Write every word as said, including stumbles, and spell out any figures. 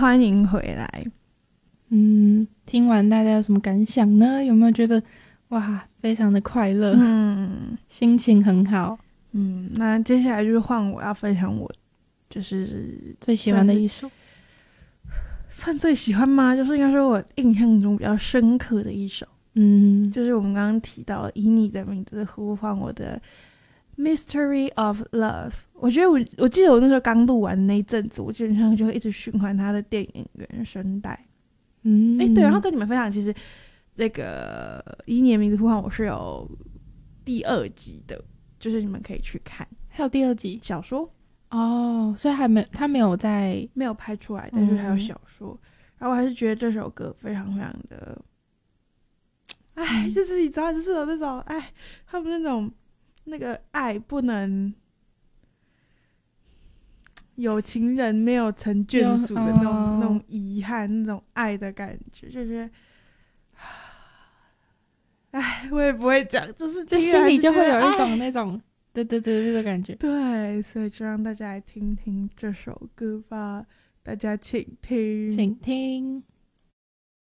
欢迎回来。 嗯，听完大家有什么感想呢？有没有觉得哇，非常的快乐， 嗯， 心情很好？ 嗯，那接下来就是换我要分享我就是最喜欢的一首， 算最喜欢吗？就是应该说我印象中比较深刻的一首， 嗯， 就是我们刚刚提到以你的名字呼唤我的 Mystery of Love。 我觉得我我记得我那时候刚录完那一阵子，我基本上就会一直循环他的电影原声带。 嗯， 哎、欸，对，然后跟你们分享，其实那个以你的名字呼唤我是有第二集的，就是你们可以去看。 还有第二集小说哦，所以还没他没有在没有拍出来，但是还有小说。嗯、然后我还是觉得这首歌非常非常的，哎、嗯，就是你知道，就是有那种哎，他们那种那个爱不能。有情人没有成眷属的那种、哦、那种遗憾，那种爱的感觉，就觉得，哎，我也不会讲，就是就心里就会有一种那种，对对对对的感觉。 对，所以就让大家来听听这首歌吧，大家请听， 请听。